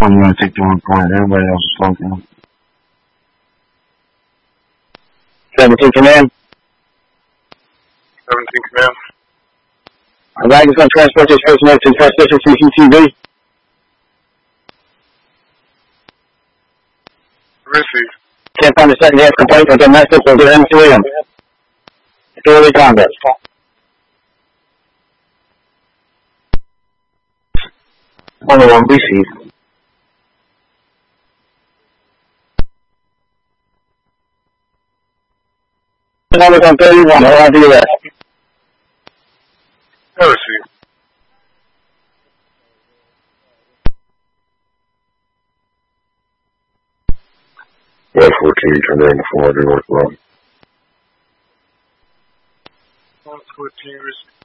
I'm going to take the report. Everybody else is talking. 17 Command. 17 Command. Wagons on transportation personnel to transmission CCTV. Received. Can't find a second-hand complaint from domestic or get M2 AM. Thoroughly Congress. Only one received. Numbers on 31, hold on to your rest. Received. West 14, turn down the 400 North Road. 114 received.